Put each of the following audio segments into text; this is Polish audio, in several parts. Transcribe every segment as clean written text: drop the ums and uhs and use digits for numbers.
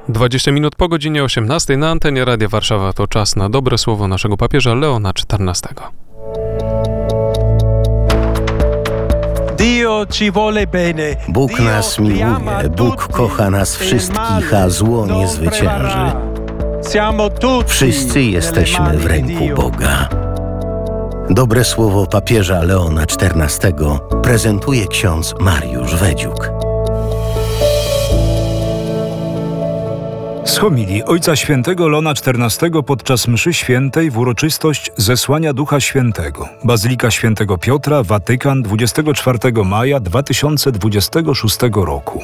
20 minut po godzinie 18 na antenie Radia Warszawa to czas na dobre słowo naszego papieża Leona XIV. Bóg nas miłuje, Bóg kocha nas wszystkich, a zło nie zwycięży. Wszyscy jesteśmy w ręku Boga. Dobre słowo papieża Leona XIV prezentuje ksiądz Mariusz Wedziuk. Z homilii Ojca Świętego Leona XIV podczas mszy świętej w uroczystość zesłania Ducha Świętego. Bazylika Świętego Piotra, Watykan, 24 maja 2026 roku.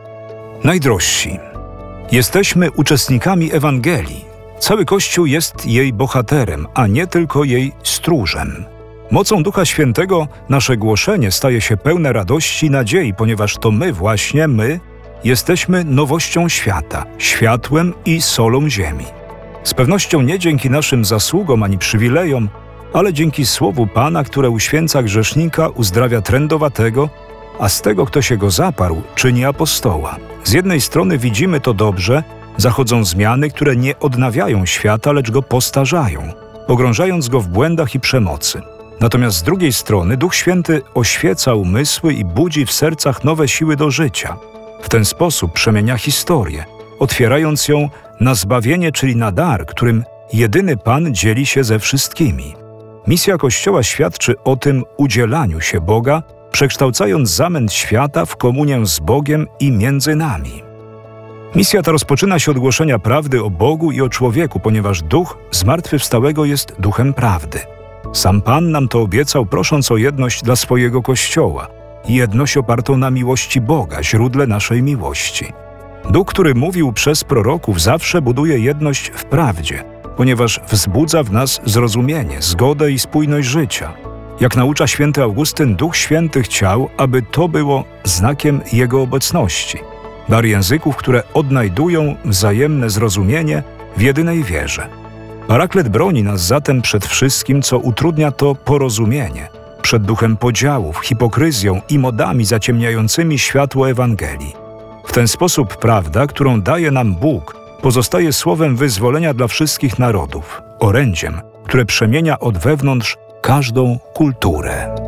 Najdrożsi, jesteśmy uczestnikami Ewangelii. Cały Kościół jest jej bohaterem, a nie tylko jej stróżem. Mocą Ducha Świętego nasze głoszenie staje się pełne radości i nadziei, ponieważ to my, jesteśmy nowością świata, światłem i solą ziemi. Z pewnością nie dzięki naszym zasługom ani przywilejom, ale dzięki słowu Pana, które uświęca grzesznika, uzdrawia trędowatego, a z tego, kto się go zaparł, czyni apostoła. Z jednej strony widzimy to dobrze, zachodzą zmiany, które nie odnawiają świata, lecz go postarzają, pogrążając go w błędach i przemocy. Natomiast z drugiej strony Duch Święty oświeca umysły i budzi w sercach nowe siły do życia. W ten sposób przemienia historię, otwierając ją na zbawienie, czyli na dar, którym jedyny Pan dzieli się ze wszystkimi. Misja Kościoła świadczy o tym udzielaniu się Boga, przekształcając zamęt świata w komunię z Bogiem i między nami. Misja ta rozpoczyna się od głoszenia prawdy o Bogu i o człowieku, ponieważ Duch zmartwychwstałego jest Duchem prawdy. Sam Pan nam to obiecał, prosząc o jedność dla swojego Kościoła, jedność opartą na miłości Boga, źródle naszej miłości. Duch, który mówił przez proroków, zawsze buduje jedność w prawdzie, ponieważ wzbudza w nas zrozumienie, zgodę i spójność życia. Jak naucza święty Augustyn, Duch Święty chciał, aby to było znakiem Jego obecności. Dar języków, które odnajdują wzajemne zrozumienie w jedynej wierze. Paraklet broni nas zatem przed wszystkim, co utrudnia to porozumienie, przed duchem podziałów, hipokryzją i modami zaciemniającymi światło Ewangelii. W ten sposób prawda, którą daje nam Bóg, pozostaje słowem wyzwolenia dla wszystkich narodów, orędziem, które przemienia od wewnątrz każdą kulturę.